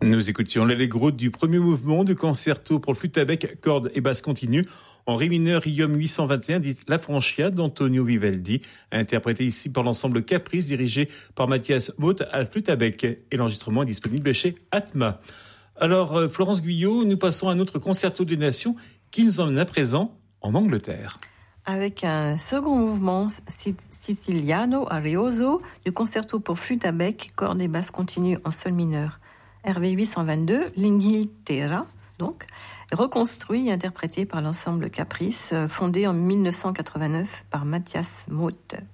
Nous écoutions l'allegro du premier mouvement du concerto pour flûte à bec, cordes et basse continue en ré mineur Riom 821 dit La Francia d'Antonio Vivaldi, interprété ici par l'ensemble Caprice dirigé par Mathias Moth à la flûte à bec, et l'enregistrement est disponible chez Atma. Alors Florence Guyot, nous passons à un autre concerto des nations qui nous emmène à présent en Angleterre. Avec un second mouvement Siciliano Arioso du concerto pour flûte à bec, cordes et basse continue en sol mineur. RV 822, l'Inghilterra, donc, reconstruit et interprété par l'ensemble Caprice, fondé en 1989 par Mathias Moth.